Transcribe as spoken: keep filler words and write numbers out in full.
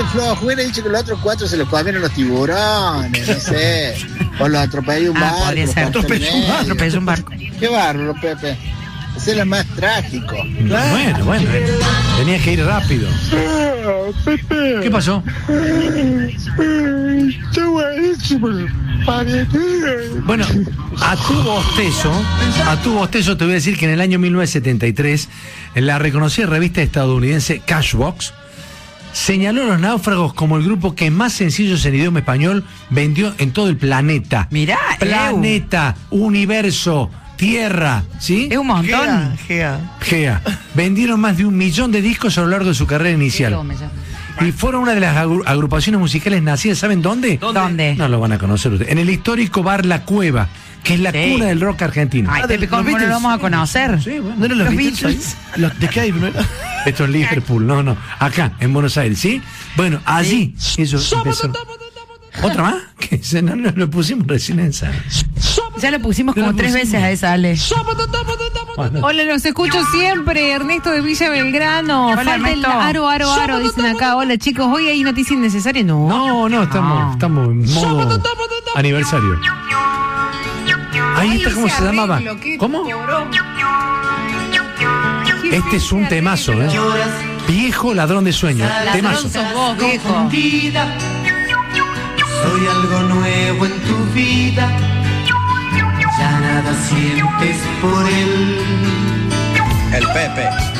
flojo. Hubiera dicho que los otros cuatro se los comieron los tiburones, no sé. O los atropelló un Ah, barco. podría ser. Atropelló un barco. Atropelló un barco. Qué bárbaro, Pepe. Ese es lo más trágico. Bueno, bueno. eh, Tenías que ir rápido. ¿Qué pasó? Bueno, a tu bostezo, a tu bostezo te voy a decir que en el año mil novecientos setenta y tres, en la reconocida revista estadounidense Cashbox señaló a Los Náufragos como el grupo que más sencillos en idioma español vendió en todo el planeta. Mirá, Planeta, universo, tierra, ¿sí? Es un montón. Gea, Gea. Vendieron más de un millón de discos a lo largo de su carrera inicial. Y fueron una de las agru- agrupaciones musicales nacidas, ¿saben dónde? ¿Dónde? No lo van a conocer ustedes. En el histórico bar La Cueva, que es la Sí. cuna del rock argentino. Ay, Ah, de Pepe, los ¿cómo no Beatles. lo vamos a conocer? Sí, bueno. ¿No eran los, Los Beatles? Beatles. ahí? Los de Cave, ¿no era? Esto es Liverpool, no, no. Acá, en Buenos Aires, ¿sí? Bueno, allí, eso empezó. ¿Otra más? Que se no, no, lo pusimos recién en sala. Ya lo pusimos Ya como lo tres pusimos. veces a esa, Ale. Bueno, Hola, los escucho siempre. Ernesto de Villa Belgrano. Hola, Falta el Ernesto. aro, aro, aro, dicen acá. Hola, chicos. Hoy hay noticias innecesarias. No. no, no, estamos, No. estamos en modo aniversario. Ahí está, ¿cómo se llamaba? ¿Cómo? Este es un temazo, ¿eh? Viejo ladrón de sueños. Temazo. Sos vos, viejo. Confundida, soy algo nuevo en tu vida, ya nada sientes por él. El Pepe.